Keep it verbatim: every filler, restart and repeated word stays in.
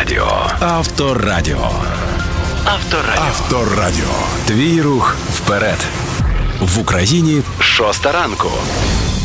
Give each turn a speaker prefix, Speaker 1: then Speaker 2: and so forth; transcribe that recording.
Speaker 1: Авторадіо. Авторадіо. Авторадіо. Авторадіо. Твій рух вперед. В Україні шоста ранку.